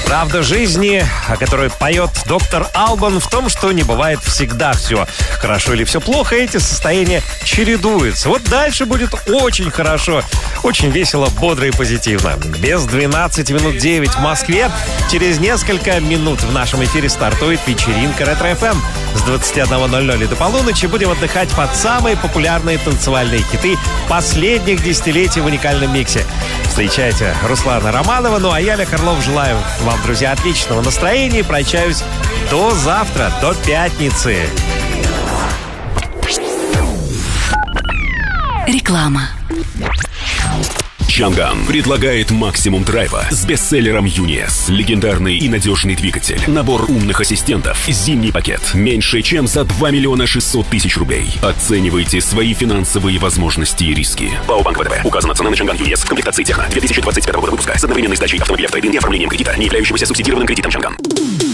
Правда жизни, о которой поет доктор Албан, в том, что не бывает всегда все хорошо или все плохо. Эти состояния чередуются. Вот дальше будет очень хорошо, очень весело, бодро и позитивно. Без 12 минут 9 в Москве. Через несколько минут в нашем эфире стартует вечеринка Ретро-ФМ. С 21:00 и до полуночи будем отдыхать под самые популярные танцевальные хиты последних десятилетий в уникальном миксе. Встречайте Руслана Романова, ну а я, Олег Орлов, желаю вам, друзья, отличного настроения и прощаюсь до завтра, до пятницы. Реклама. Чанган предлагает максимум драйва с бестселлером ЮНИЭС. Легендарный и надежный двигатель. Набор умных ассистентов. Зимний пакет. Меньше чем за 2 600 000 рублей. Оценивайте свои финансовые возможности и риски. ПАО Банк ВТБ. Указана цена на Чанган ЮНИЭС в комплектации Техно 2025 года выпуска с одновременной сдачей автомобиля в трейд-ин и оформлением кредита, не являющегося субсидированным кредитом Чанган.